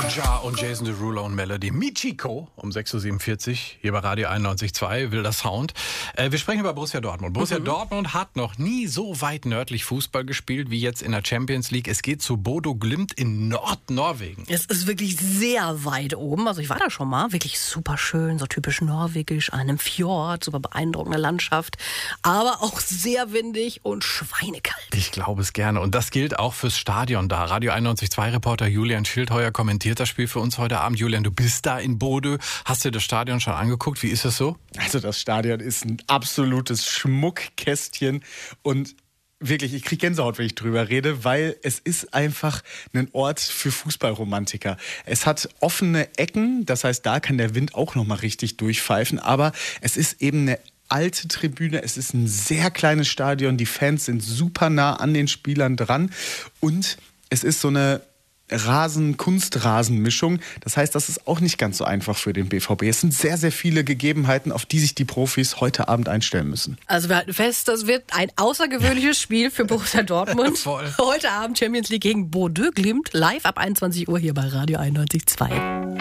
Ja und Jason Derulo und Melody Michiko um 6.47 Uhr hier bei Radio 91.2, wilder Sound. Wir sprechen über Borussia Dortmund. Borussia Dortmund hat noch nie so weit nördlich Fußball gespielt wie jetzt in der Champions League. Es geht zu Bodo Glimt in Nordnorwegen. Es ist wirklich sehr weit oben. Also ich war da schon mal. Wirklich super schön, so typisch norwegisch, an einem Fjord, super beeindruckende Landschaft. Aber auch sehr windig und schweinekalt. Ich glaube es gerne. Und das gilt auch fürs Stadion da. Radio 91.2-Reporter Julian Schildheuer kommentiert das Spiel für uns heute Abend. Julian, du bist da in Bodø. Hast dir das Stadion schon angeguckt? Wie ist es so? Also das Stadion ist ein absolutes Schmuckkästchen und wirklich, ich kriege Gänsehaut, wenn ich drüber rede, weil es ist einfach ein Ort für Fußballromantiker. Es hat offene Ecken, das heißt, da kann der Wind auch nochmal richtig durchpfeifen, aber es ist eben eine alte Tribüne, es ist ein sehr kleines Stadion, die Fans sind super nah an den Spielern dran und es ist so eine Kunstrasenmischung. Das heißt, das ist auch nicht ganz so einfach für den BVB. Es sind sehr, sehr viele Gegebenheiten, auf die sich die Profis heute Abend einstellen müssen. Also wir halten fest, das wird ein außergewöhnliches Spiel für Borussia Dortmund. Voll. Heute Abend Champions League gegen Bodø Glimt, live ab 21 Uhr hier bei Radio 91.2.